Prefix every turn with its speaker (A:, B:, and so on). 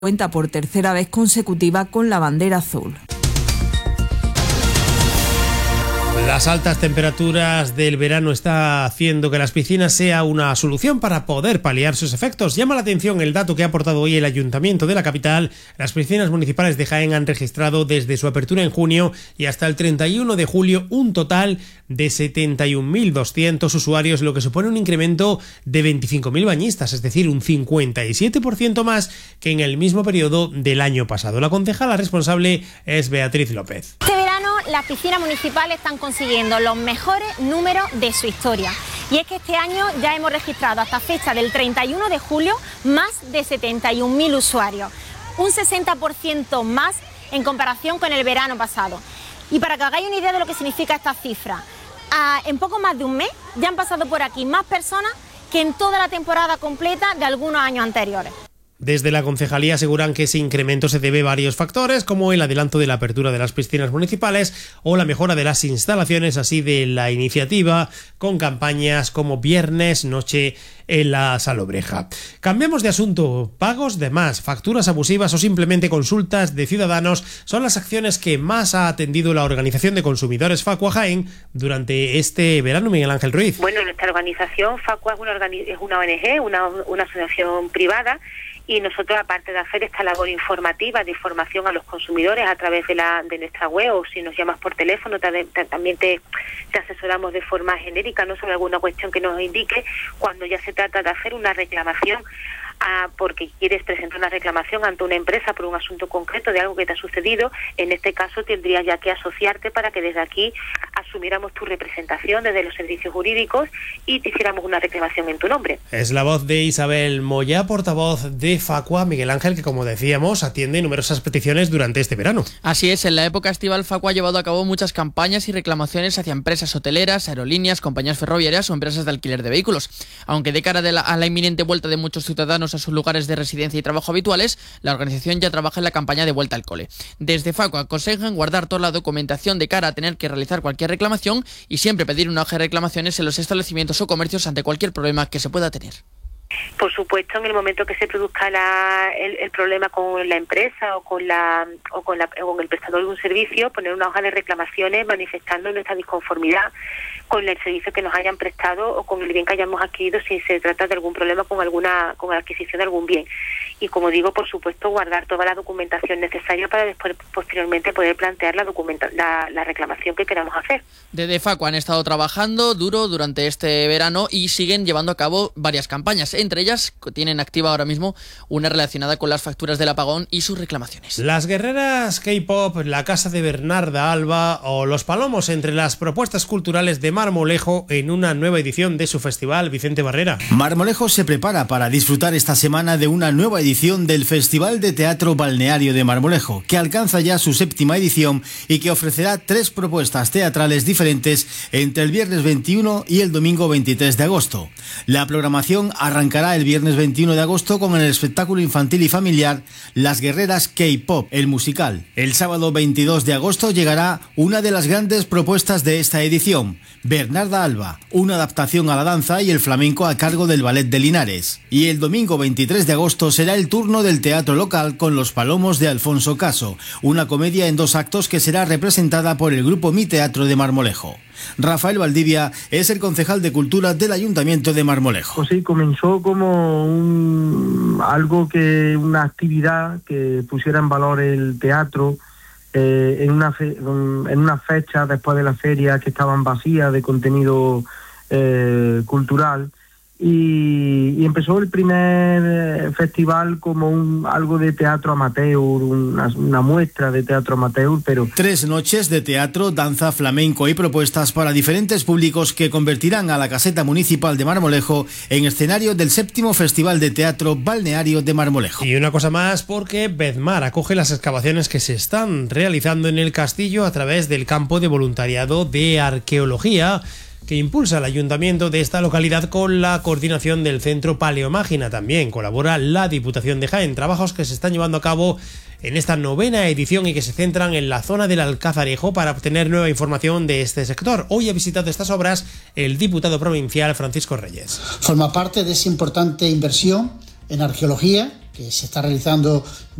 A: Cuenta por tercera vez consecutiva con la bandera azul.
B: Las altas temperaturas del verano está haciendo que las piscinas sea una solución para poder paliar sus efectos. Llama la atención el dato que ha aportado hoy el Ayuntamiento de la capital. Las piscinas municipales de Jaén han registrado desde su apertura en junio y hasta el 31 de julio un total de 71.200 usuarios, lo que supone un incremento de 25.000 bañistas, es decir, un 57% más que en el mismo periodo del año pasado. La concejala responsable es Beatriz López.
C: Este verano las piscinas municipales están consiguiendo los mejores números de su historia. Y es que este año ya hemos registrado hasta fecha del 31 de julio más de 71.000 usuarios, un 60% más en comparación con el verano pasado. Y para que hagáis una idea de lo que significa esta cifra, en poco más de un mes ya han pasado por aquí más personas que en toda la temporada completa de algunos años anteriores.
B: Desde la concejalía aseguran que ese incremento se debe a varios factores, como el adelanto de la apertura de las piscinas municipales o la mejora de las instalaciones, así de la iniciativa, con campañas como Viernes Noche en la Salobreja. Cambiemos de asunto. Pagos de más, facturas abusivas o simplemente consultas de ciudadanos son las acciones que más ha atendido la Organización de Consumidores Facua Jaén durante este verano. Miguel Ángel Ruiz.
D: Bueno, nuestra organización Facua es una ONG, una asociación privada. Y nosotros, aparte de hacer esta labor informativa de información a los consumidores a través de nuestra web, o si nos llamas por teléfono, también te asesoramos de forma genérica, no sobre alguna cuestión que nos indique, cuando ya se trata de hacer una reclamación porque quieres presentar una reclamación ante una empresa por un asunto concreto de algo que te ha sucedido. En este caso tendrías ya que asociarte para que desde aquí asumiéramos tu representación desde los servicios jurídicos y te hiciéramos una reclamación en tu nombre.
B: Es la voz de Isabel Moya, portavoz de Facua. Miguel Ángel, que como decíamos, atiende numerosas peticiones durante este verano.
E: Así es, en la época estival Facua ha llevado a cabo muchas campañas y reclamaciones hacia empresas hoteleras, aerolíneas, compañías ferroviarias o empresas de alquiler de vehículos. Aunque de cara a la inminente vuelta de muchos ciudadanos a sus lugares de residencia y trabajo habituales, la organización ya trabaja en la campaña de vuelta al cole. Desde Facua aconsejan guardar toda la documentación de cara a tener que realizar cualquier reclamación y siempre pedir una hoja de reclamaciones en los establecimientos o comercios ante cualquier problema que se pueda tener.
D: Por supuesto, en el momento que se produzca el problema con la empresa o con el prestador de un servicio, poner una hoja de reclamaciones manifestando nuestra disconformidad con el servicio que nos hayan prestado o con el bien que hayamos adquirido, si se trata de algún problema con la adquisición de algún bien. Y como digo, por supuesto, guardar toda la documentación necesaria para después posteriormente poder plantear la reclamación que queramos hacer.
E: Desde Facua han estado trabajando duro durante este verano y siguen llevando a cabo varias campañas. Entre ellas tienen activa ahora mismo una relacionada con las facturas del apagón y sus reclamaciones.
B: Las guerreras K-pop, la casa de Bernarda Alba o los Palomos entre las propuestas culturales de Marmolejo en una nueva edición de su festival. Vicente Barrera.
F: Marmolejo se prepara para disfrutar esta semana de una nueva edición del Festival de Teatro Balneario de Marmolejo, que alcanza ya su 7ª edición y que ofrecerá 3 propuestas teatrales diferentes entre el viernes 21 y el domingo 23 de agosto. La programación arrancará el viernes 21 de agosto con el espectáculo infantil y familiar Las Guerreras K-pop, el musical. El sábado 22 de agosto llegará una de las grandes propuestas de esta edición, Bernarda Alba, una adaptación a la danza y el flamenco a cargo del Ballet de Linares. Y el domingo 23 de agosto será el turno del teatro local con Los Palomos de Alfonso Caso, una comedia en 2 actos que será representada por el grupo Mi Teatro de Marmolejo. Rafael Valdivia es el concejal de Cultura del Ayuntamiento de Marmolejo.
G: Pues sí, comenzó como una actividad que pusiera en valor el teatro en una fecha después de la feria que estaban vacías de contenido cultural. Y empezó el primer festival como algo de teatro amateur, una muestra de teatro amateur, pero...
F: 3 noches de teatro, danza, flamenco y propuestas para diferentes públicos que convertirán a la Caseta Municipal de Marmolejo en escenario del 7º Festival de Teatro Balneario de Marmolejo.
B: Y una cosa más, porque Bedmar acoge las excavaciones que se están realizando en el castillo a través del campo de voluntariado de arqueología que impulsa el ayuntamiento de esta localidad con la coordinación del Centro Paleomágina. También colabora la Diputación de Jaén, trabajos que se están llevando a cabo en esta 9ª edición y que se centran en la zona del Alcazarejo para obtener nueva información de este sector. Hoy ha visitado estas obras el diputado provincial Francisco Reyes.
H: Forma parte de esa importante inversión en arqueología que se está realizando